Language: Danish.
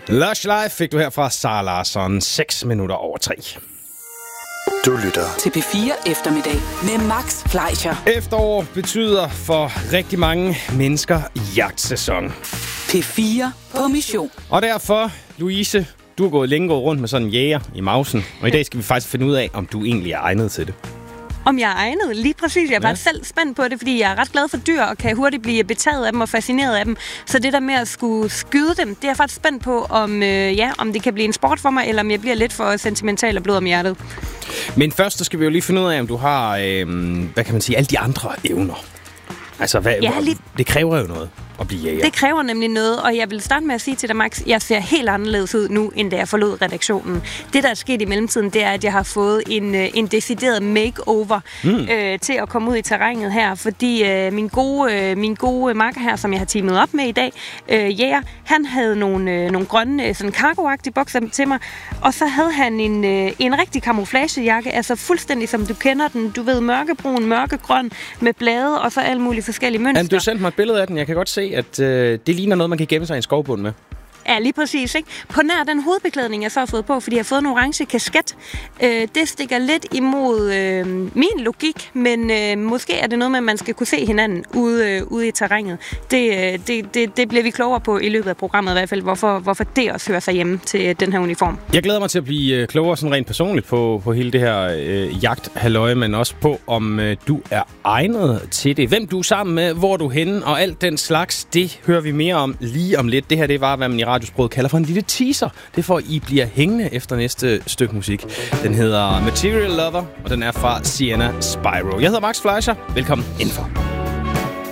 Lush Life fik du her fra Sara Larsson, 6 minutter over 3. Du lytter til P4 Eftermiddag med Max Fleischer. Efterår betyder for rigtig mange mennesker jagtsæson. P4 på mission. Og derfor, Louise, du har gået rundt med sådan en jæger i mausen. Og i dag skal vi faktisk finde ud af, om du egentlig er egnet til det. Om jeg er egnet? Lige præcis. Jeg er bare selv spændt på det, fordi jeg er ret glad for dyr, og kan hurtigt blive betaget af dem og fascineret af dem. Så det der med at skulle skyde dem, det er jeg faktisk spændt på, om det kan blive en sport for mig, eller om jeg bliver lidt for sentimental og blød om hjertet. Men først så skal vi jo lige finde ud af, om du har, hvad kan man sige, alle de andre evner. Altså, det kræver jo noget at blive jæger. Det kræver nemlig noget, og jeg vil starte med at sige til dig, Max, jeg ser helt anderledes ud nu, end da jeg forlod redaktionen. Det, der er sket i mellemtiden, det er, at jeg har fået en decideret makeover til at komme ud i terrænet her, fordi min gode makker her, som jeg har teamet op med i dag, jæger, han havde nogle grønne, sådan cargo-agtige bukser til mig, og så havde han en rigtig camouflagejakke, altså fuldstændig som du kender den, du ved, mørkebrun, mørkegrøn, med blade, og så alle mulige forskellige mønstre. Jamen, du sendte mig et billede af den, jeg kan godt se, at det ligner noget, man kan gemme sig i en skovbund med. Ja, lige præcis, ikke? På nær den hovedbeklædning, jeg så har fået på, fordi jeg har fået en orange kasket, det stikker lidt imod min logik, men måske er det noget med, at man skal kunne se hinanden ude i terrænet. Det bliver vi klogere på i løbet af programmet i hvert fald, hvorfor det også hører sig hjemme til den her uniform. Jeg glæder mig til at blive klogere sådan rent personligt på hele det her jagthalløje, men også på, om du er egnet til det. Hvem du er sammen med, hvor du er henne, og alt den slags, det hører vi mere om lige om lidt. Det her, det var, hvad man i Radiosproget kalder for en lille teaser. Det er for, at I bliver hængende efter næste stykke musik. Den hedder Material Lover, og den er fra Sienna Spyro. Jeg hedder Max Fleischer. Velkommen indenfor.